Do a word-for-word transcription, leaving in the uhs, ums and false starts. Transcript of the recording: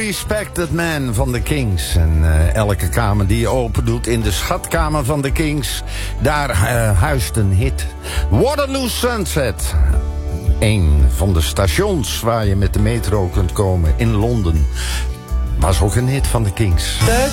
Respected Man van de Kings. En uh, elke kamer die je open doet in de schatkamer van de Kings, daar uh, huist een hit. Waterloo Sunset. Een van de stations waar je met de metro kunt komen in Londen. Was ook een hit van de Kings. The